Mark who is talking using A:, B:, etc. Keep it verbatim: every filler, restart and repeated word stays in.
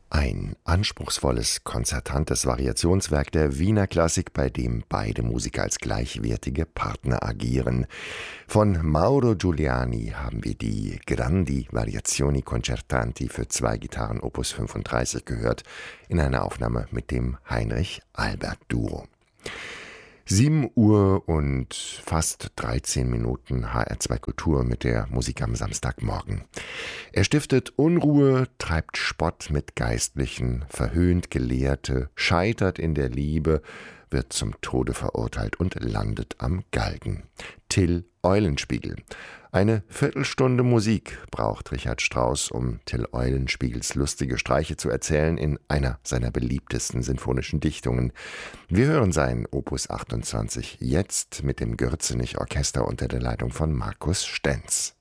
A: Ein anspruchsvolles, konzertantes Variationswerk der Wiener Klassik, bei dem beide Musiker als gleichwertige Partner agieren. Von Mauro Giuliani haben wir die Grandi Variazioni Concertanti für zwei Gitarren Opus fünfunddreißig gehört, in einer Aufnahme mit dem Heinrich-Albert-Duo. sieben Uhr und fast dreizehn Minuten H R zwei Kultur mit der Musik am Samstagmorgen. Er stiftet Unruhe, treibt Spott mit Geistlichen, verhöhnt Gelehrte, scheitert in der Liebe, wird zum Tode verurteilt und landet am Galgen. Till Eulenspiegel. Eine Viertelstunde Musik braucht Richard Strauss, um Till Eulenspiegels lustige Streiche zu erzählen in einer seiner beliebtesten sinfonischen Dichtungen. Wir hören sein Opus achtundzwanzig jetzt mit dem Gürzenich Orchester unter der Leitung von Markus Stenz.